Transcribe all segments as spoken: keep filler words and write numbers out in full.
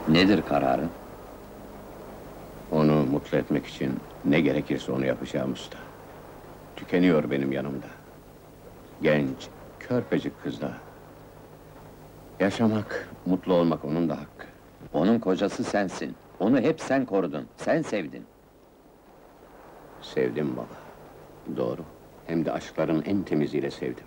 Nedir kararın? Onu mutlu etmek için ne gerekirse onu yapacağım usta. Tükeniyor benim yanımda. Genç, körpecik kız da. Yaşamak, mutlu olmak onun da hakkı. Onun kocası sensin. Onu hep sen korudun, sen sevdin. Sevdim baba. Doğru. Hem de aşkların en temiziyle sevdim.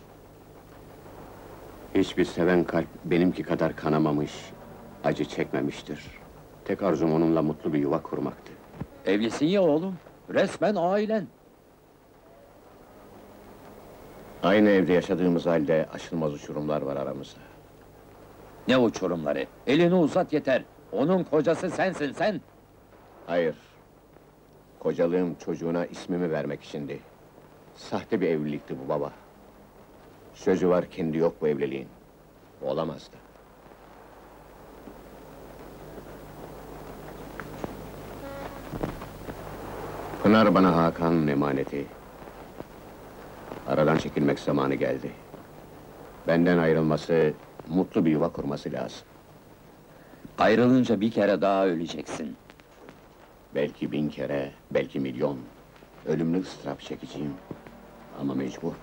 Hiçbir seven kalp benimki kadar kanamamış, acı çekmemiştir. Tek arzum onunla mutlu bir yuva kurmaktı. Evlisin ya oğlum, resmen ailen. Aynı evde yaşadığımız halde aşılmaz uçurumlar var aramızda. Ne uçurumları? Elini uzat yeter. Onun kocası sensin sen. Hayır. Kocalığım çocuğuna ismimi vermek içindi. Sahte bir evlilikti bu baba. Sözü var, kendi yok bu evliliğin. Olamazdı. Pınar bana Hakan'ın emaneti. Aradan çekilmek zamanı geldi. Benden ayrılması, mutlu bir yuva kurması lazım. Ayrılınca bir kere daha öleceksin. Belki bin kere, belki milyon. Ölümlü ıstırap çekeceğim. Ama mecbur.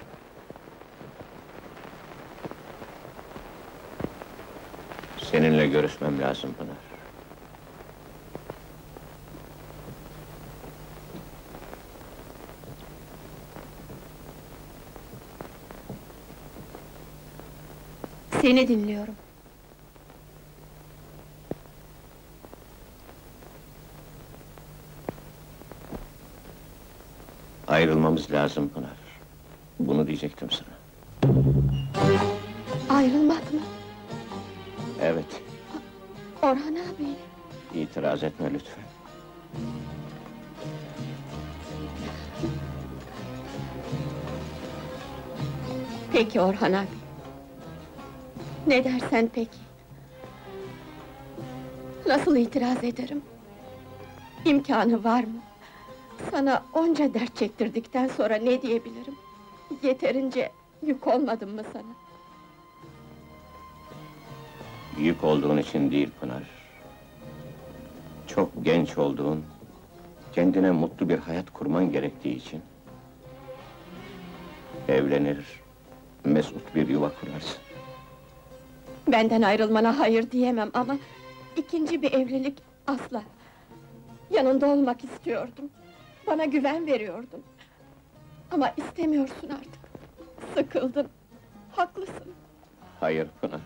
Seninle görüşmem lazım Pınar. Seni dinliyorum. Ayrılmamız lazım Pınar. Bunu diyecektim sana. Ayrılmak mı? Evet, Orhan abi. itiraz etme lütfen. Peki Orhan abi. Ne dersen peki. Nasıl itiraz ederim? İmkanı var mı? Sana onca dert çektirdikten sonra ne diyebilirim? Yeterince yük olmadım mı sana? Yük olduğun için değil Pınar. Çok genç olduğun, kendine mutlu bir hayat kurman gerektiği için. Evlenir, mesut bir yuva kurarsın. Benden ayrılmana hayır diyemem ama... ...ikinci bir evlilik asla. Yanında olmak istiyordum. Bana güven veriyordun. Ama istemiyorsun artık. Sıkıldım. Haklısın. Hayır Pınar,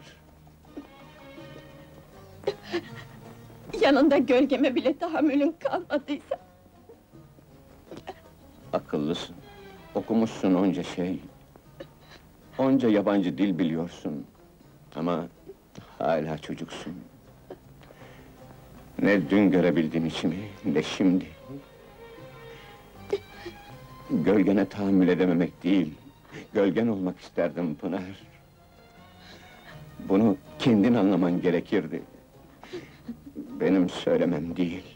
Yanında gölgeme bile tahammülün kalmadıysa... akıllısın. Okumuşsun onca şey. Onca yabancı dil biliyorsun. Ama hala çocuksun. Ne dün görebildin içimi, ne şimdi. Gölgene tahammül edememek değil, gölgen olmak isterdim Pınar. Bunu kendin anlaman gerekirdi. Benim söylemem değil.